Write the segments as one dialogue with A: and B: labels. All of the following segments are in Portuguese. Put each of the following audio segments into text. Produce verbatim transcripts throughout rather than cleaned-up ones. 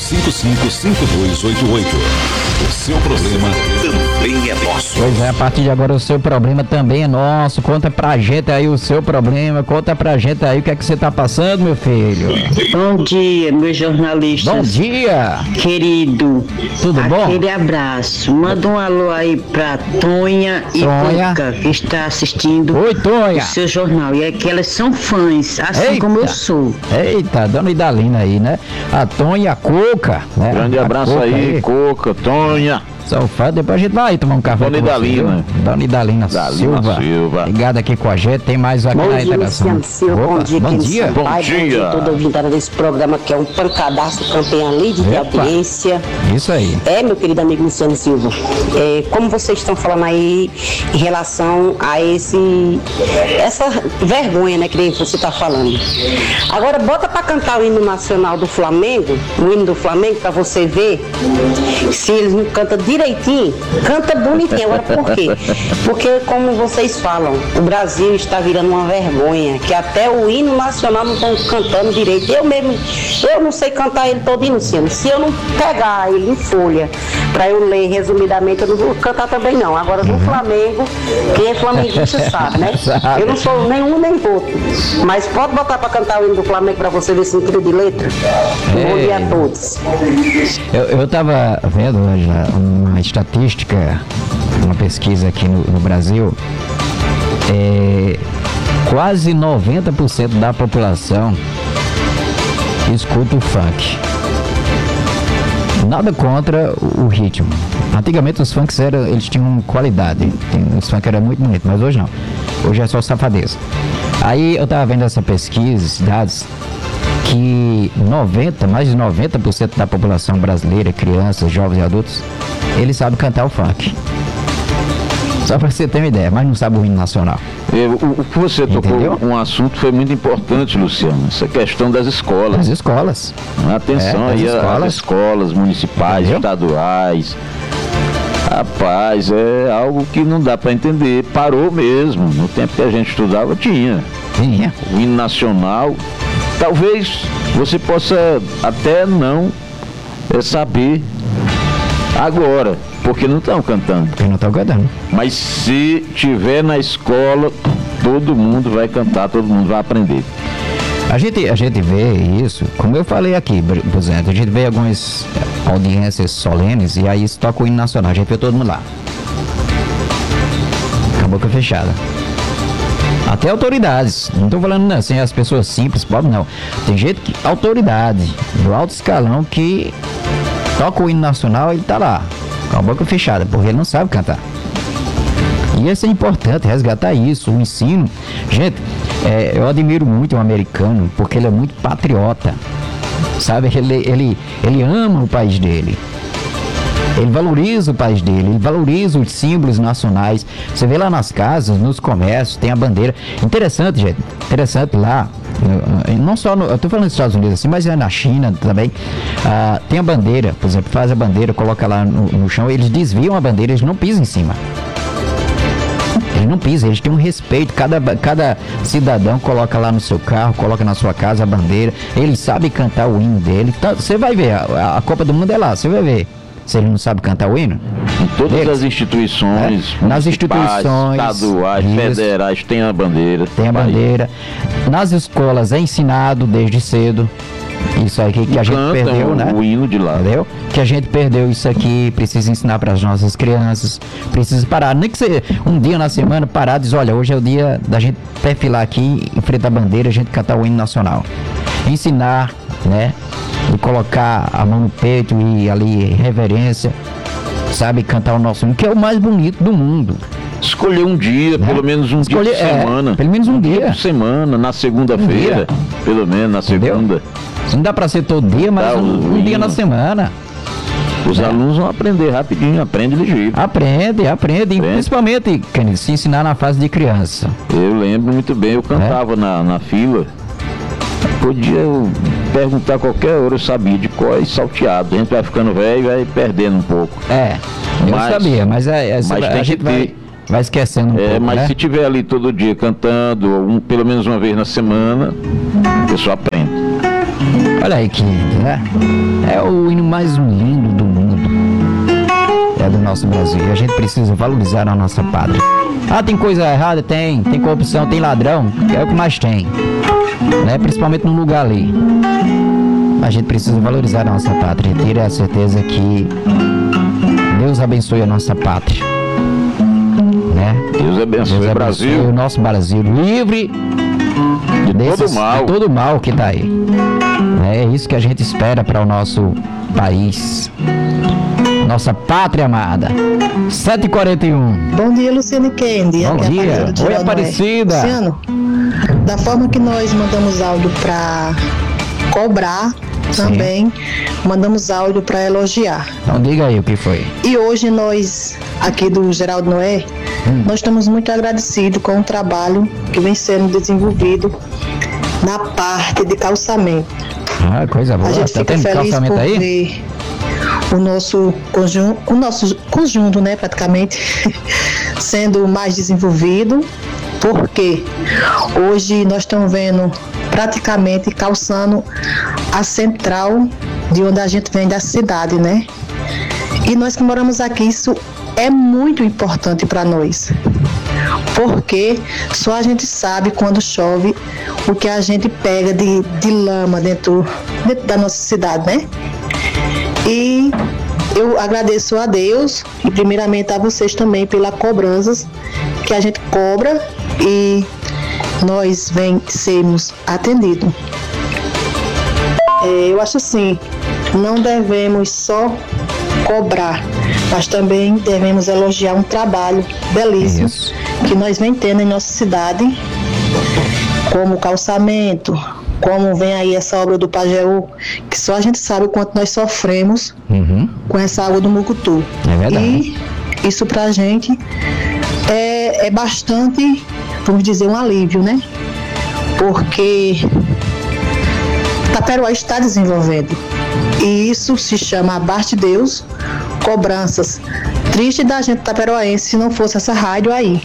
A: cinco cinco cinco dois oito oito. O seu problema também é nosso.
B: Pois é, a partir de agora o seu problema também é nosso. Conta pra gente aí o seu problema, conta pra gente aí o que é que você tá passando, meu filho.
C: Bom dia, meus jornalistas.
B: Bom dia.
C: Querido.
B: Tudo bom?
C: Aquele abraço. Manda um alô aí pra Tonha e
B: Tonha.
C: Cuca, que está assistindo
B: Oi, Tonha.
C: o seu jornal. E é que elas são fãs, assim
B: Eita.
C: como eu sou.
B: Eita, dona Idalina aí, né? A Tonha e a Cuca, né?
D: Grande
B: A
D: abraço
B: Cuca
D: aí, Coca, Tonha.
B: São fã, depois a gente vai tomar um café
D: Dona
B: com você,
D: Idalina.
B: viu? Dona Idalina
D: Dalina
B: Silva.
D: Silva.
B: Ligado aqui com a gente, tem mais aqui
E: Bom
B: na
E: dia,
B: interação.
E: Luciano Silva.
B: Opa,
E: Bom dia,
B: bom
E: querido
B: dia.
E: Sampaio.
D: Bom
E: Bom
D: dia.
E: dia a toda a ouvinte desse programa que é um pancadaço campeão líder de
B: Epa.
E: audiência.
B: Isso aí.
E: É, meu querido amigo Luciano Silva, é, como vocês estão falando aí em relação a esse essa vergonha, né, que você está falando. Agora bota para cantar o hino nacional do Flamengo, o hino do Flamengo, para você ver se eles não cantam direitinho, canta bonitinho. Agora por quê? Porque como vocês falam, o Brasil está virando uma vergonha, que até o hino nacional não estão cantando direito. Eu mesmo, eu não sei cantar ele todinho, Luciano. Se eu não pegar ele em folha para eu ler resumidamente, eu não vou cantar também não. Agora no Flamengo, quem é flamenguista sabe, né?
B: Sabe.
E: Eu não sou nenhum nem outro. Mas pode botar para cantar o hino do Flamengo para você ver se entende de letra. Bom dia a todos.
B: Eu, eu tava vendo hoje uma estatística, uma pesquisa aqui no, no Brasil. É, quase noventa por cento da população escuta o funk. Nada contra o, o ritmo. Antigamente os funks eram, eles tinham qualidade. Os funk eram muito bonitos, mas hoje não. Hoje é só safadeza. Aí eu tava vendo essa pesquisa, esses dados, que noventa, mais de noventa por cento da população brasileira, crianças, jovens e adultos, eles sabem cantar o funk. Só para você ter uma ideia, mas não sabe o hino nacional.
D: É, o, o que você
B: Entendeu?
D: tocou, um assunto foi muito importante, Luciano, essa questão das escolas.
B: As escolas.
D: Atenção
B: É, das
D: aí
B: escolas.
D: às escolas municipais,
B: Entendeu?
D: estaduais. Rapaz, é algo que não dá para entender. Parou mesmo. No tempo que a gente estudava, tinha.
B: Tinha.
D: O hino nacional. Talvez você possa até não é, saber agora, porque não estão cantando.
B: Porque não tá cantando.
D: Mas se tiver na escola, todo mundo vai cantar, todo mundo vai aprender.
B: A gente, a gente vê isso, como eu falei aqui, por exemplo, a gente vê algumas audiências solenes e aí se toca o hino nacional, a gente vê todo mundo lá. Com a boca fechada. Até autoridades, não estou falando assim, as pessoas simples, pobres, não. Tem gente que, autoridade, do alto escalão, que toca o hino nacional e ele tá lá, com a boca fechada, porque ele não sabe cantar. E isso é importante, resgatar isso, o ensino. Gente, é, eu admiro muito o americano, porque ele é muito patriota, sabe? Ele, ele, ele ama o país dele. Ele valoriza o país dele, ele valoriza os símbolos nacionais. Você vê lá nas casas, nos comércios, tem a bandeira. Interessante, gente, interessante lá. Não só, no, eu tô falando dos Estados Unidos assim, mas é na China também. Ah, tem a bandeira, por exemplo, faz a bandeira, coloca lá no, no chão, eles desviam a bandeira, eles não pisam em cima. Eles não pisam, eles têm um respeito. Cada, cada cidadão coloca lá no seu carro, coloca na sua casa a bandeira. Ele sabe cantar o hino dele. Então, você vai ver, a, a Copa do Mundo é lá, você vai ver. Se ele não sabe cantar o hino.
D: Em todas
B: deles.
D: as instituições,
B: É, nas
D: municipais,
B: instituições,
D: estaduais,
B: isso.
D: federais, tem a bandeira.
B: Tem a
D: Vai.
B: bandeira. Nas escolas é ensinado desde cedo. Isso aí que, que a gente
D: Cantam
B: perdeu,
D: o,
B: né?
D: o hino de lá.
B: Entendeu? Que a gente perdeu isso aqui, precisa ensinar para as nossas crianças, precisa parar, nem que seja um dia na semana, parar e dizer, olha, hoje é o dia da gente perfilar aqui, em frente à bandeira, a gente cantar o hino nacional. Ensinar, né? E colocar a mão no peito e ali, reverência, sabe? Cantar o nosso hino, que é o mais bonito do mundo.
D: Escolher um dia,
B: Né?
D: pelo menos um
B: Escolher-
D: dia por
B: é,
D: semana.
B: pelo menos um dia.
D: por semana, na segunda-feira. Pelo menos na
B: Entendeu?
D: segunda.
B: Não dá para ser todo dia, mas
D: Tá,
B: um,
D: o
B: um dia
D: hino.
B: na semana.
D: Os
B: É.
D: alunos vão aprender rapidinho, aprende ligeiro.
B: Aprende, aprende, e
D: Aprende.
B: principalmente, Kenny, se ensinar na fase de criança.
D: Eu lembro muito bem, eu cantava na, na fila. Podia eu perguntar qualquer hora, eu sabia de cor e salteado. A gente vai ficando velho e vai perdendo um pouco.
B: É, eu
D: Mas-
B: sabia, mas, é, é,
D: mas
B: a
D: tem
B: gente
D: que
B: vai,
D: ter.
B: vai esquecendo um
D: É,
B: pouco,
D: mas
B: né?
D: se tiver ali todo dia cantando, um, pelo menos uma vez na semana, a pessoa aprende.
B: Olha aí que lindo, né? É o hino mais lindo do mundo. É do nosso Brasil. E a gente precisa valorizar a nossa pátria. Ah, tem coisa errada? Tem. Tem corrupção, tem ladrão. É o que mais tem. Né? Principalmente no lugar ali. A gente precisa valorizar a nossa pátria. E ter a certeza que Deus abençoe a nossa pátria. Né?
D: Deus abençoe,
B: Deus
D: o Brasil.
B: abençoe o nosso Brasil livre
D: De
B: desses,
D: todo mal.
B: de todo mal que tá aí. É isso que a gente espera para o nosso país. Nossa pátria amada. sete e quarenta e um.
F: Bom dia, Luciano e Kendi.
B: Bom
F: Aqui é a
B: dia.
F: Aparecida de
B: Oi,
F: Geraldo
B: Aparecida.
F: Noé. Luciano, da forma que nós mandamos áudio para cobrar,
B: Sim.
F: também mandamos áudio para elogiar.
B: Então diga aí o que foi.
F: E hoje nós, aqui do Geraldo Noé,
B: Hum.
F: nós estamos muito agradecidos com o trabalho que vem sendo desenvolvido na parte de calçamento.
B: Ah, coisa boa.
F: A gente
B: Tá
F: fica
B: tendo
F: feliz
B: calçamento
F: por
B: aí?
F: ver o nosso conjunto, o nosso conjunto, né, praticamente, sendo mais desenvolvido, porque hoje nós estamos vendo praticamente calçando a central de onde a gente vem da cidade, né? E nós que moramos aqui, isso é muito importante para nós, porque só a gente sabe quando chove o que a gente pega de, de lama dentro, dentro da nossa cidade, né? E eu agradeço a Deus e primeiramente a vocês também pelas cobranças que a gente cobra e nós vem sermos atendidos. É, eu acho assim, não devemos só cobrar, mas também devemos elogiar um trabalho belíssimo
B: Isso.
F: que nós vem tendo em nossa cidade, como calçamento, como vem aí essa obra do Pajeú, que só a gente sabe o quanto nós sofremos
B: Uhum.
F: com essa água do Mucutu.
B: É verdade.
F: E isso pra gente é, é bastante, vamos dizer, um alívio, né? Porque Taperoá está desenvolvendo. E isso se chama abaixo de Deus, cobranças. Triste da gente taperoaense se não fosse essa rádio aí.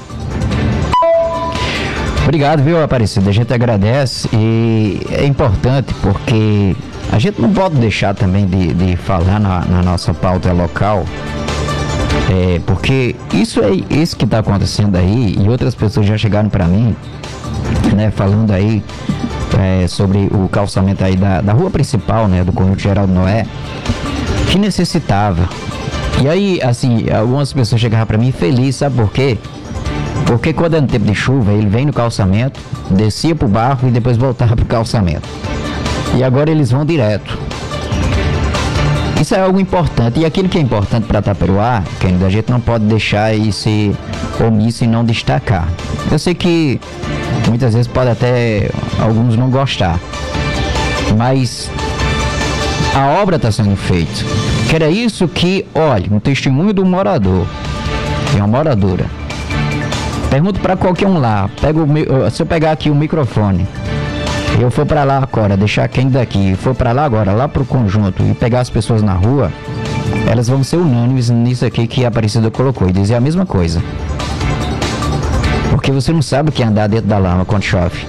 B: Obrigado, viu, Aparecida? A gente agradece e é importante porque a gente não pode deixar também de, de falar na, na nossa pauta local, é, porque isso é isso que está acontecendo aí e outras pessoas já chegaram para mim, né, falando aí é, sobre o calçamento aí da, da rua principal, né, do Conjunto Geraldo Noé, que necessitava. E aí, assim, algumas pessoas chegaram para mim felizes, sabe por quê? Porque quando é no tempo de chuva, ele vem no calçamento, descia pro barro e depois voltava pro calçamento. E agora eles vão direto. Isso é algo importante. E aquilo que é importante para Taperoá, que a gente não pode deixar aí ser omisso e não destacar. Eu sei que muitas vezes pode até alguns não gostar, mas a obra está sendo feita. Que era isso que, olha, um testemunho do morador, é uma moradora. Pergunto para qualquer um lá, pega o, se eu pegar aqui o microfone, eu for para lá agora, deixar quem daqui, for para lá agora, lá pro conjunto e pegar as pessoas na rua, elas vão ser unânimes nisso aqui que a Aparecida colocou e dizer a mesma coisa. Porque você não sabe o que é andar dentro da lama quando chove,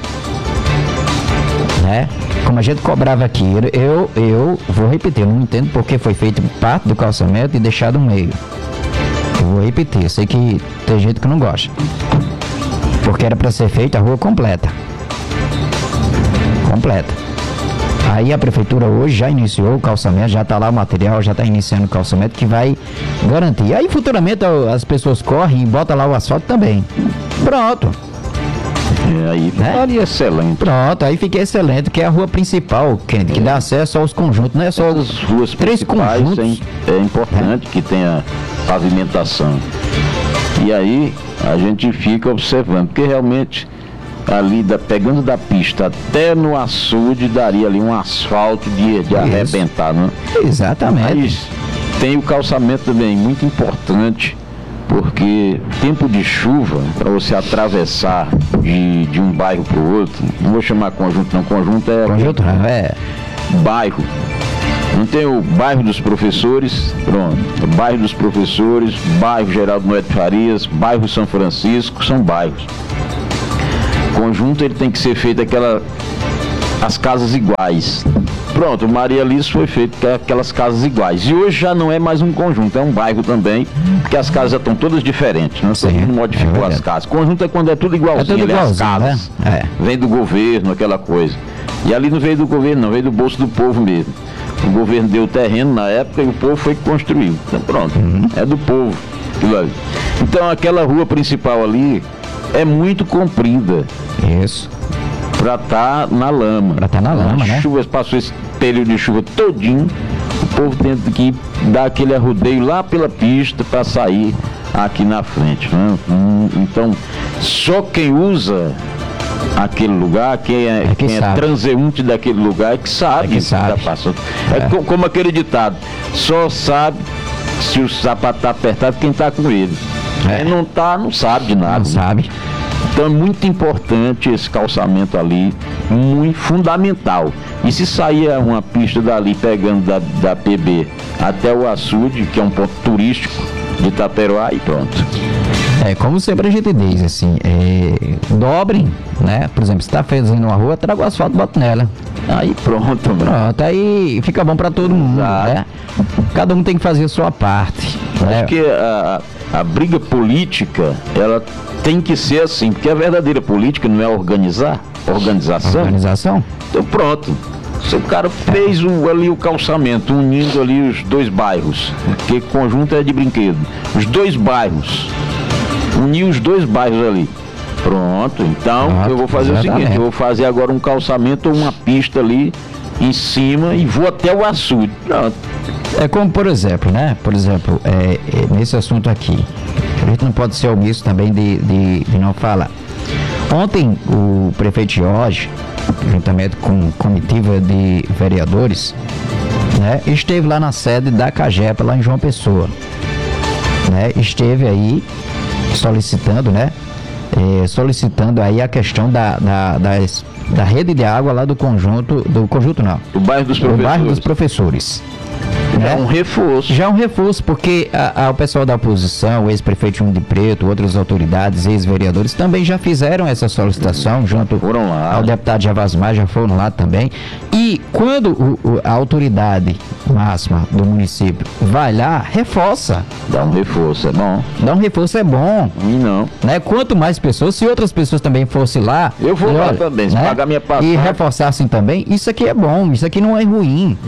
B: né? Como a gente cobrava aqui, eu, eu vou repetir, eu não entendo porque foi feito parte do calçamento e deixado no meio. Eu vou repetir, eu sei que tem gente que não gosta. Porque era para ser feita a rua completa. Completa. Aí a prefeitura hoje já iniciou o calçamento, já está lá o material, já está iniciando o calçamento que vai garantir. Aí futuramente as pessoas correm e botam lá o asfalto também. Pronto.
D: É, aí
B: Né?
D: ficaria excelente.
B: Pronto, aí fica excelente, que é a rua principal, que, que dá acesso aos conjuntos, não é só
D: As
B: os
D: ruas
B: três
D: principais
B: conjuntos.
D: é, é importante que tenha pavimentação. E aí a gente fica observando, porque realmente ali da, pegando da pista até no açude daria ali um asfalto de, de arrebentar, né?
B: Exatamente.
D: Mas tem o calçamento também, muito importante, porque tempo de chuva, para você atravessar de, de um bairro para o outro, não vou chamar conjunto não, conjunto é
B: Conjunto, é.
D: bairro. Não tem o bairro dos professores, pronto, o bairro dos professores, bairro Geraldo Noé de Farias, bairro São Francisco, são bairros. Conjunto ele tem que ser feito aquela, as casas iguais, Pronto, Maria Alice foi feito com aquelas casas iguais. E hoje já não é mais um conjunto, é um bairro também, porque as casas já estão todas diferentes, né? Você
B: Sim,
D: modificou
B: é
D: as casas. Conjunto é quando é tudo igualzinho,
B: É tudo
D: ali, as
B: igualzinho,
D: casas.
B: né? É.
D: Vem do governo, aquela coisa. E ali não veio do governo, não, veio do bolso do povo mesmo. O governo deu o terreno na época e o povo foi que construiu. Então pronto,
B: Uhum.
D: é do povo aquilo ali. Então aquela rua principal ali é muito comprida
B: Isso.
D: pra estar na lama.
B: Pra tá na lama,
D: As
B: né?
D: chuvas, passou esse período de chuva todinho, o povo tem que dar aquele arrodeio lá pela pista para sair aqui na frente, né? Hum, Então, só quem usa aquele lugar, quem é,
B: É que
D: quem é
B: sabe.
D: transeunte daquele lugar é que sabe
B: É que
D: o
B: sabe.
D: tá passando. É,
B: É.
D: co- como aquele ditado, só sabe se o sapato tá apertado quem tá com ele.
B: É.
D: Quem não tá, não sabe de nada.
B: Não sabe.
D: Então é muito importante esse calçamento ali, muito fundamental. E se sair uma pista dali pegando da, da P B até o açude, que é um ponto turístico de Itaperoá, e pronto.
B: É, como sempre a gente diz, assim, é, dobrem, né? Por exemplo, se tá fazendo uma rua, traga o asfalto e bota nela.
D: Aí pronto, mano.
B: Pronto, aí fica bom pra todo mundo,
D: Exato.
B: né? Cada um tem que fazer a sua parte, né?
D: Acho que a, a, a briga política, ela tem que ser assim, porque a verdadeira política não é organizar, organização.
B: Organização?
D: Então pronto. Se o cara fez o, ali o calçamento, unindo ali os dois bairros, porque conjunto é de brinquedo, os dois bairros, unir os dois bairros ali. Pronto, então
B: Pronto,
D: eu vou fazer
B: exatamente.
D: o seguinte, eu vou fazer agora um calçamento ou uma pista ali em cima e vou até o açude. Pronto.
B: É como, por exemplo, né? Por exemplo, é, é, nesse assunto aqui, a gente não pode ser omisso também de, de, de não falar. Ontem, o prefeito Jorge, juntamente com comitiva de vereadores, né, esteve lá na sede da CAGEPA, lá em João Pessoa. Né, esteve aí solicitando, né? É, solicitando aí a questão da, da, das- da rede de água lá do conjunto, do conjunto não,
D: O bairro dos
B: do
D: professores.
B: bairro dos professores.
D: É
B: Né?
D: um reforço.
B: Já é um reforço, porque a- a- o pessoal da oposição, o ex-prefeito Júnior de Preto, outras autoridades, ex-vereadores, também já fizeram essa solicitação junto
D: Foram lá.
B: ao deputado Javasmar, já foram lá também. E quando o- o- a autoridade máxima do município vai lá, reforça.
D: Dá um reforço, é bom.
B: Dá um reforço, é bom.
D: Ruim não.
B: Né? Quanto mais pessoas, se outras pessoas também fossem lá...
D: Eu vou
B: e
D: lá
B: olha,
D: também, se pagar minha passagem.
B: E reforçassem também, isso aqui é bom, isso aqui não é ruim.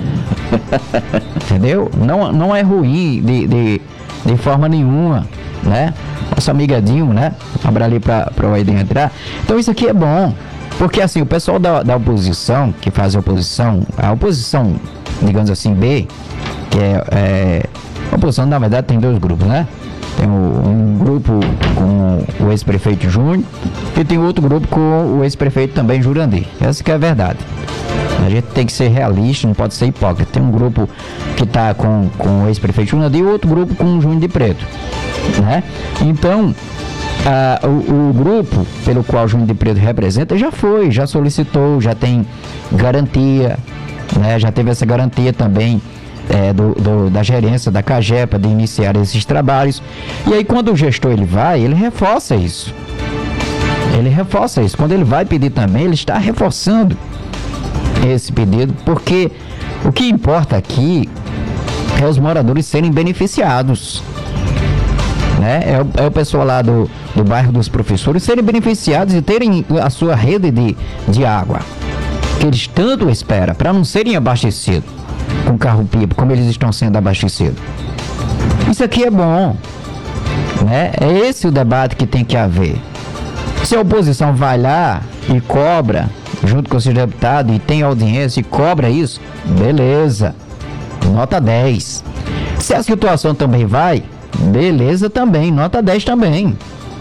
B: Entendeu? Não, não é ruim de, de, de forma nenhuma, né? Nosso amiga Dilma, né? Abra ali para o Aiden entrar. Então isso aqui é bom. Porque assim, o pessoal da, da oposição, que faz a oposição, a oposição, digamos assim, B, que é, é a oposição, na verdade, tem dois grupos, né? Tem o- um grupo com o ex-prefeito Júnior e tem outro grupo com o ex-prefeito também Jurandir. Essa que é a verdade. A gente tem que ser realista, não pode ser hipócrita. Tem um grupo que está com, com o ex-prefeito Jurandir e outro grupo com o Júnior de Preto, né? Então, ah, o, o grupo pelo qual o Júnior de Preto representa já foi, já solicitou, já tem garantia, né? Já teve essa garantia também é, do, do- da gerência da CAGEPA de iniciar esses trabalhos. E aí quando o gestor ele vai, ele reforça isso. Ele reforça isso. Quando ele vai pedir também, ele está reforçando esse pedido, porque o que importa aqui é os moradores serem beneficiados, né? É o, é o pessoal lá do, do bairro dos professores serem beneficiados e terem a sua rede de, de água, que eles tanto esperam, para não serem abastecidos com carro-pipa, como eles estão sendo abastecidos. Isso aqui é bom, né? É esse o debate que tem que haver. Se a oposição vai lá e cobra, junto com os seus deputados, e tem audiência e cobra isso, beleza, nota dez. Se a situação também vai, beleza também, nota dez também.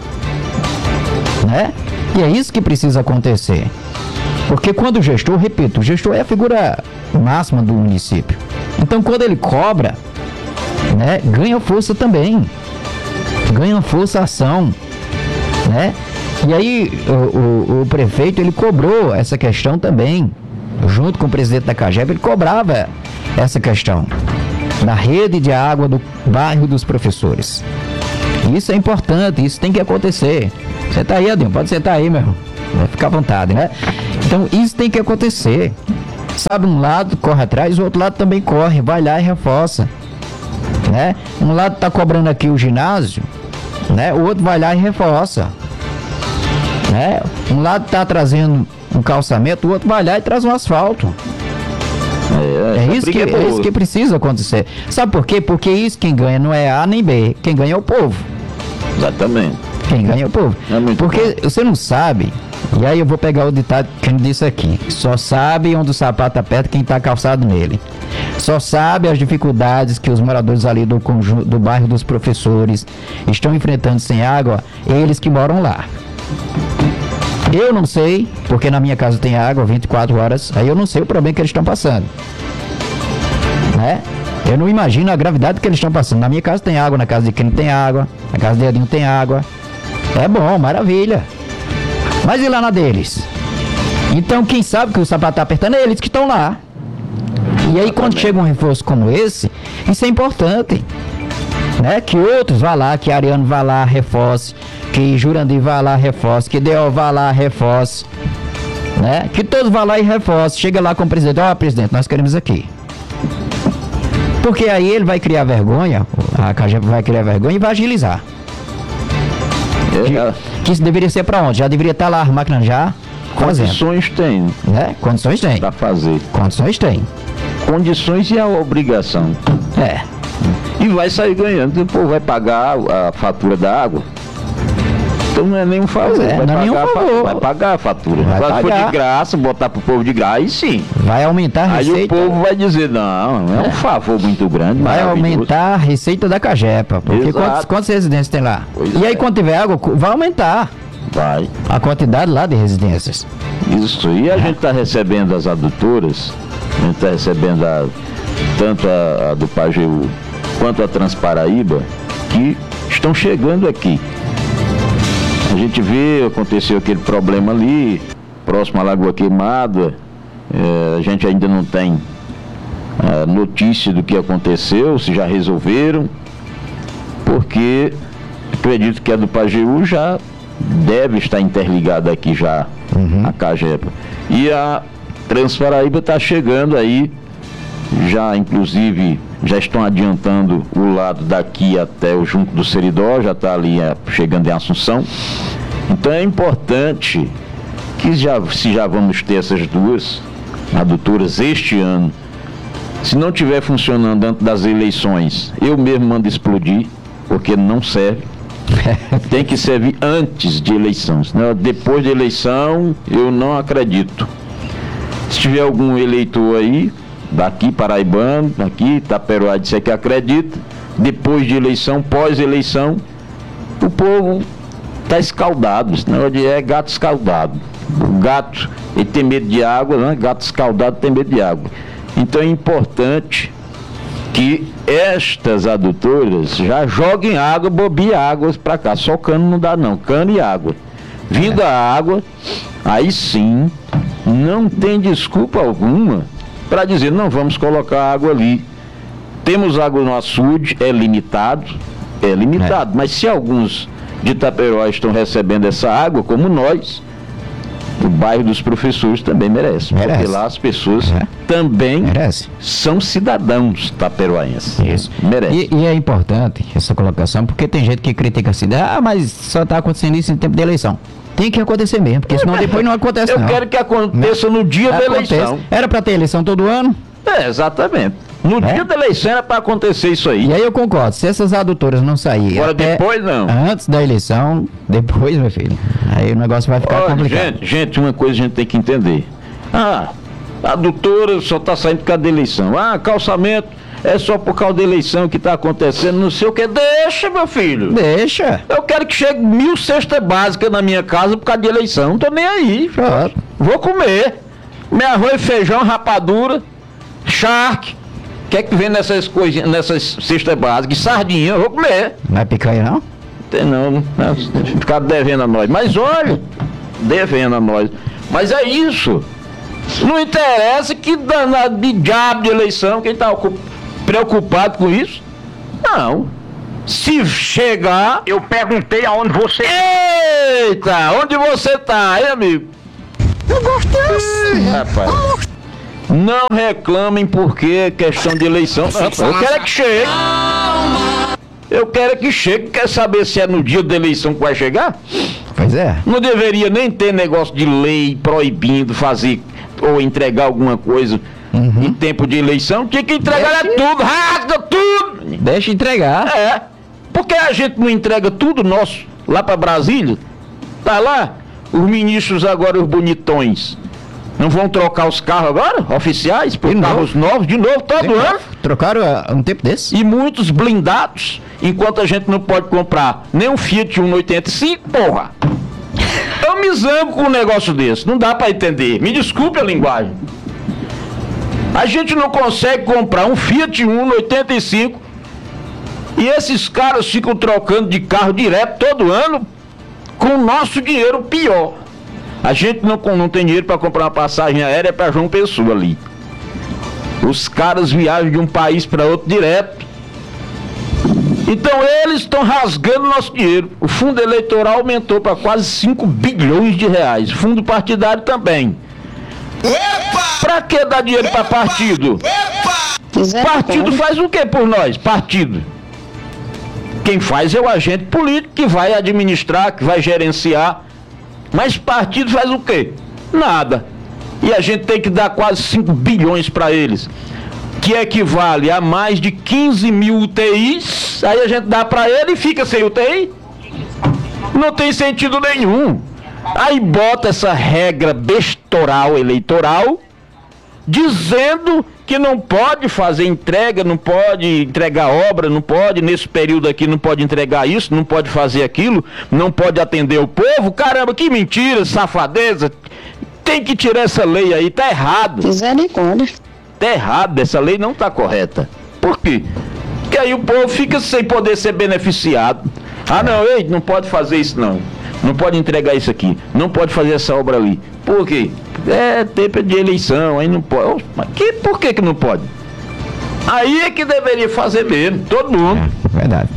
B: Né? E é isso que precisa acontecer. Porque quando o gestor, repito, o gestor é a figura máxima do município. Então quando ele cobra, né, ganha força também. Ganha força a ação, né? E aí o, o, o prefeito ele cobrou essa questão também, junto com o presidente da CAGEPA, ele cobrava essa questão da rede de água do bairro dos professores. Isso é importante, isso tem que acontecer. Você tá aí, Adinho, pode sentar aí, meu irmão. Vai ficar à vontade, né? Então isso tem que acontecer. Sabe, um lado corre atrás, o outro lado também corre, vai lá e reforça, né? Um lado tá cobrando aqui o ginásio, né? O outro vai lá e reforça, né? Um lado tá trazendo um calçamento, o outro vai lá e traz um asfalto.
D: É,
B: É isso, que, é isso que precisa acontecer. Sabe por quê? Porque isso quem ganha não é A nem B, quem ganha é o povo.
D: Exatamente.
B: Quem ganha é o povo.
D: É muito
B: Porque você não sabe, e aí eu vou pegar o ditado que ele disse aqui: só sabe onde o sapato aperta quem está calçado nele. Só sabe as dificuldades que os moradores ali do conjunto, do bairro dos Professores estão enfrentando sem água, eles que moram lá. Eu não sei, porque na minha casa tem água vinte e quatro horas, aí eu não sei o problema que eles estão passando, né? Eu não imagino a gravidade que eles estão passando. Na minha casa tem água, na casa de quem tem água, na casa de Edinho tem água. É bom, maravilha. Mas e lá na deles? Então quem sabe que o sapato está apertando é eles que estão lá. E aí quando chega um reforço como esse, isso é importante, né? Que outros vá lá, que Ariano vá lá, reforce, que Jurandir vá lá, reforce, que Deol vá lá, reforce, né? Que todos vá lá e reforce. Chega lá com o presidente: ó, presidente, nós queremos aqui. Porque aí ele vai criar vergonha, a Cagepa vai criar vergonha e vai agilizar.
D: É,
B: Que isso deveria ser para onde? Já deveria estar lá as máquinas já fazendo,
D: condições tem
B: né? Condições tem.
D: para fazer.
B: Condições tem.
D: Condições e a obrigação.
B: É.
D: E vai sair ganhando. O povo vai pagar a fatura da água. Então não é nenhum favor.
B: É,
D: vai,
B: não é
D: pagar
B: nenhum
D: a fa-
B: favor.
D: vai pagar a fatura.
B: Vai
D: Se for
B: pagar.
D: de graça, botar pro povo de graça, aí sim.
B: Vai aumentar a
D: Aí
B: receita.
D: o povo vai dizer: não, não é um favor muito grande.
B: Vai
D: maravilhoso.
B: aumentar a receita da Cagepa. Porque
D: Exato.
B: quantas, quantas residências tem lá?
D: Pois
B: e aí
D: é.
B: quando tiver água, vai aumentar
D: Vai.
B: a quantidade lá de residências.
D: Isso. E a gente está recebendo as adutoras, a gente está recebendo a, tanto a, a do Pajeú quanto a Transparaíba, que estão chegando aqui. A gente vê, aconteceu aquele problema ali, próximo à Lagoa Queimada, é, a gente ainda não tem a notícia do que aconteceu, se já resolveram, porque acredito que a do Pajeú já deve estar interligada aqui já, a Cagepa. E a Transparaíba está chegando aí, já inclusive já estão adiantando o lado daqui até o Junco do Seridó, já está ali é, chegando em Assunção. Então é importante que já, se já vamos ter essas duas adutoras este ano, se não estiver funcionando antes das eleições, eu mesmo mando explodir, porque não serve. Tem que servir antes de eleição, senão depois de eleição eu não acredito. Se tiver algum eleitor aí, daqui paraibano, daqui Itaperuá, disser que acredita, depois de eleição, pós-eleição, o povo está escaldado, senão é gato escaldado. O gato, ele tem medo de água, né? Gato escaldado tem medo de água. Então é importante que estas adutoras já joguem água, bobiem águas para cá. Só cano não dá não, cano e água. Vindo a água, aí sim, não tem desculpa alguma para dizer: não vamos colocar água ali. Temos água no açude, é limitado, é limitado, é. Mas se alguns de Itaperuá estão recebendo essa água, como nós, o bairro dos Professores também merece, merece. Porque lá as pessoas é. também merece. São cidadãos taperoenses.
B: Isso.
D: Merece.
B: E, e é importante essa colocação, porque tem gente que critica assim: ah, mas só está acontecendo isso em tempo de eleição. Tem que acontecer mesmo, porque senão depois não acontece.
D: Eu
B: não.
D: quero que aconteça no dia da eleição.
B: Era para ter eleição todo ano?
D: É, exatamente. No é? dia da eleição era para acontecer isso aí.
B: E aí eu concordo, se essas adutoras não saírem.
D: Agora depois não.
B: Antes da eleição, depois, meu filho. Aí o negócio vai ficar
D: Olha,
B: complicado.
D: Gente, gente, uma coisa a gente tem que entender. Ah, a adutora só está saindo por causa da eleição. Ah, calçamento é só por causa da eleição que está acontecendo, não sei o que. Deixa, meu filho.
B: Deixa.
D: Eu quero que chegue mil cestas básicas na minha casa por causa de eleição. Não tô nem aí.
B: Claro.
D: Vou comer. Meu arroz, feijão, rapadura, charque. O que é que vem nessas coisinhas, nessas cestas básicas? Sardinha, eu vou comer.
B: Não é picanha, não?
D: Tem não, não. Ficar devendo a nós. Mas olha, devendo a nós. Mas é isso. Não interessa que danado de diabo de eleição, quem está preocupado com isso? Não. Se chegar...
G: Eu perguntei aonde você...
D: Eita, onde você tá, hein, amigo?
G: Eu gostei assim.
D: Rapaz. Não reclamem porque é questão de eleição. Não, eu quero é que chegue. Eu quero é que chegue. Quer saber se é no dia da eleição que vai chegar?
B: Pois é.
D: Não deveria nem ter negócio de lei proibindo fazer ou entregar alguma coisa uhum. em tempo de eleição. Tinha que entregar Deixa... tudo, rasga tudo.
B: Deixa entregar.
D: É. Porque a gente não entrega tudo nosso lá pra Brasília? Tá lá, os ministros agora, os bonitões. Não vão trocar os carros agora, oficiais, por de carros novo? novos, de novo, todo de ano?
B: Trocaram há um tempo desse?
D: E muitos blindados, enquanto a gente não pode comprar nem um Fiat Uno oitenta e cinco, porra. Eu me zango com um negócio desse, não dá pra entender. Me desculpe a linguagem. A gente não consegue comprar um Fiat Uno oitenta e cinco e esses caras ficam trocando de carro direto todo ano com o nosso dinheiro pior. A gente não, não tem dinheiro para comprar uma passagem aérea para João Pessoa ali. Os caras viajam de um país para outro direto. Então eles estão rasgando nosso dinheiro. O fundo eleitoral aumentou para quase cinco bilhões de reais. Fundo partidário também. Para que dar dinheiro para partido? Epa! Partido faz o que por nós? Partido. Quem faz é o agente político que vai administrar, que vai gerenciar. Mas partido faz o quê? Nada. E a gente tem que dar quase cinco bilhões para eles, que equivale a mais de quinze mil U T Is. Aí a gente dá para ele e fica sem U T I. Não tem sentido nenhum. Aí bota essa regra bestoral eleitoral, dizendo que não pode fazer entrega, não pode entregar obra, não pode, nesse período aqui não pode entregar isso, não pode fazer aquilo, não pode atender o povo. Caramba, que mentira, safadeza. Tem que tirar essa lei aí, tá errado.
E: Misericórdia.
D: Tá errado, essa lei não tá correta. Por quê? Porque aí o povo fica sem poder ser beneficiado. Ah não, ei, não pode fazer isso não. Não pode entregar isso aqui, não pode fazer essa obra ali. Por quê? É tempo de eleição, aí não pode. Mas que, por que que não pode? Aí é que deveria fazer mesmo, todo mundo.
B: É, verdade.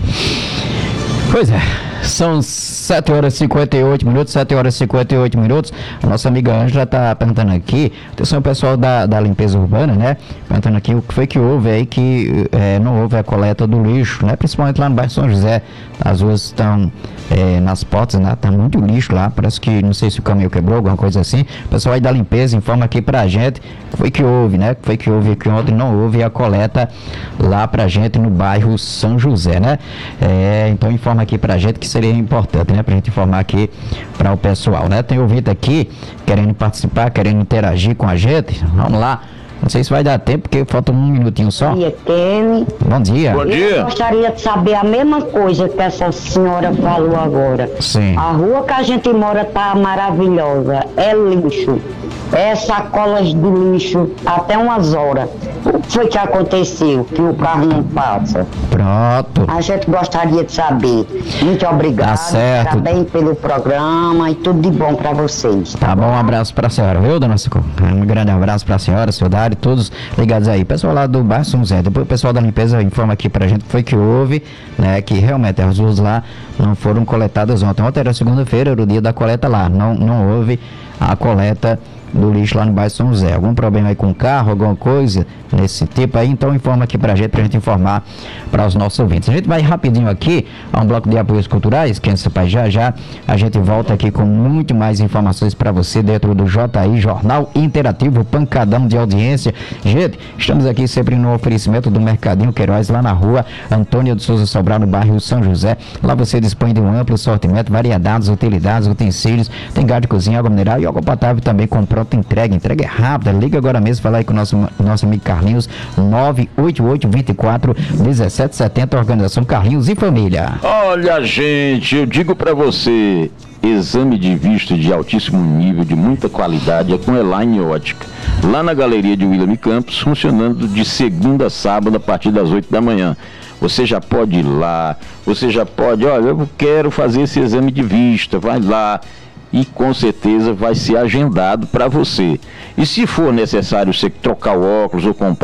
B: Pois é, são sete horas e cinquenta e oito minutos, sete horas e cinquenta e oito minutos. A nossa amiga Ângela está perguntando aqui, atenção o pessoal da, da limpeza urbana, né? Perguntando aqui o que foi que houve aí, que é, não houve a coleta do lixo, né? Principalmente lá no bairro São José. As ruas estão é, nas portas, né? Tá muito lixo lá, parece que, não sei se o caminhão quebrou, alguma coisa assim. O pessoal aí da limpeza informa aqui pra gente o que foi que houve, né? O que foi que houve que ontem não houve a coleta lá pra gente no bairro São José, né? É, então informa aqui pra gente que seria importante, né? Pra gente informar aqui para o pessoal, né? Tem ouvinte aqui querendo participar, querendo interagir com a gente. Vamos lá. Não sei se vai dar tempo, porque falta um minutinho só.
E: Bom dia, Kenny.
B: Bom dia.
D: Bom dia.
E: Eu gostaria de saber a mesma coisa que essa senhora falou agora.
B: Sim.
E: A rua que a gente mora tá maravilhosa. É lixo. É sacolas de lixo até umas horas. O que foi que aconteceu? Que o carro não passa?
B: Pronto.
E: A gente gostaria de saber. Muito obrigado.
B: Tá certo.
E: Parabéns pelo programa e tudo de bom pra vocês.
B: Tá bom, um abraço pra senhora, viu, dona Socorro? Um grande abraço pra senhora, seu Dário, todos ligados aí. Pessoal lá do bairro São José, depois o pessoal da limpeza informa aqui pra gente que foi que houve, né, que realmente as ruas lá não foram coletadas ontem. Ontem era segunda-feira, era o dia da coleta lá, não, não houve a coleta do lixo lá no bairro São José. Algum problema aí com o carro, alguma coisa nesse tipo aí, então informa aqui pra gente, pra gente informar para os nossos ouvintes. A gente vai rapidinho aqui a um bloco de apoios culturais, quem sabe já já a gente volta aqui com muito mais informações para você dentro do J I, Jornal Interativo, pancadão de audiência. Gente, estamos aqui sempre no oferecimento do Mercadinho Queiroz, lá na rua Antônio de Souza Sobral, no bairro São José. Lá você dispõe de um amplo sortimento, variedades, utilidades, utensílios, tem gás de cozinha, água mineral e água potável também com pronta entrega. Entrega é rápida. Liga agora mesmo, fala aí com o nosso, nosso amigo Carlinhos, nove oito oito, dois quatro, um sete sete zero, Organização Carlinhos e Família.
D: Olha, gente, eu digo pra você, exame de vista de altíssimo nível, de muita qualidade, é com Elaine Ótica. Lá na galeria de William Campos, funcionando de segunda a sábado a partir das oito da manhã. Você já pode ir lá, você já pode, olha, eu quero fazer esse exame de vista, vai lá. E com certeza vai ser agendado para você. E se for necessário você trocar o óculos ou comprar,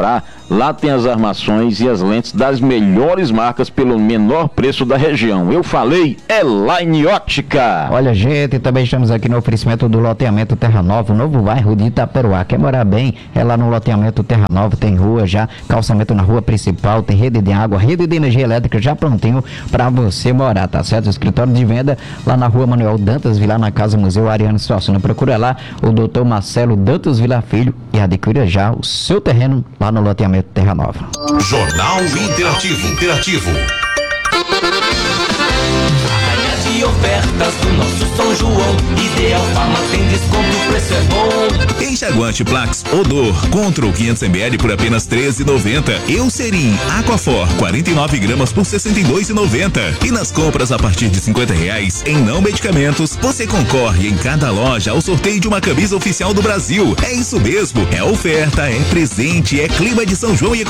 D: Lá tem as armações e as lentes das melhores marcas pelo menor preço da região. Eu falei, é Line Ótica.
B: Olha, gente, também estamos aqui no oferecimento do loteamento Terra Nova, novo bairro de Itaperuá. Quer morar bem? É lá no loteamento Terra Nova, tem rua já, calçamento na rua principal, tem rede de água, rede de energia elétrica já prontinho para você morar, tá certo? Escritório de venda lá na rua Manuel Dantas Vila, na Casa Museu Ariano Suassuna. Procura lá o doutor Marcelo Dantas Vila Filho e adquira já o seu terreno lá no loteamento Terra Nova.
A: Jornal Interativo. Interativo.
G: De ofertas do nosso São João, Ideal Farma tem desconto, o preço é bom.
H: Enxaguante Plax Odor Control quinhentos mililitros por apenas treze reais e noventa centavos. Eucerin Aquafor quarenta e nove gramas por sessenta e dois reais e noventa centavos. E nas compras a partir de cinquenta reais em não medicamentos, você concorre em cada loja ao sorteio de uma camisa oficial do Brasil. É isso mesmo, é oferta, é presente, é clima de São João e